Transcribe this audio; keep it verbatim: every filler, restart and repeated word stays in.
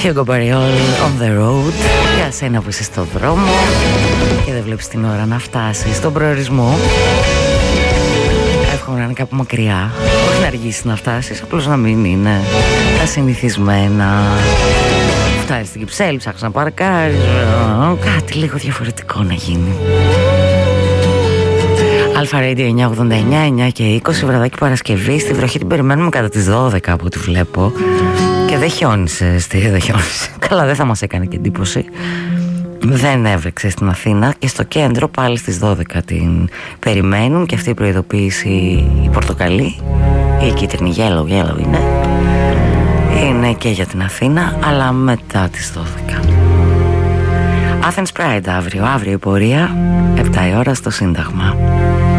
Hugo Bariol, On the Road. Για σένα που είσαι στο δρόμο και δεν βλέπεις την ώρα να φτάσεις στον προορισμό. Εύχομαι να είναι κάπου μακριά. Όχι να αργήσεις να φτάσεις, απλώς να μην είναι τα συνηθισμένα. Φτάσεις στην Κυψέλη, ψάχνεις να παρκάρεις. Κάτι λίγο διαφορετικό να γίνει. Αλφα Radio εννιά ογδόντα εννιά, εννιά και είκοσι, βραδάκι Παρασκευή. Στη βροχή την περιμένουμε κατά τις δώδεκα από ό,τι βλέπω. Και δεν χιόνισε, στη, δεν χιόνισε. Καλά, δεν θα μας έκανε και εντύπωση. Δεν έβρεξε στην Αθήνα και στο κέντρο πάλι στις δώδεκα την περιμένουν. Και αυτή η προειδοποίηση, η πορτοκαλί, η κίτρινη, yellow, yellow είναι, είναι και για την Αθήνα, αλλά μετά τις δώδεκα. Athens Pride αύριο, αύριο η πορεία, επτά η ώρα στο Σύνταγμα.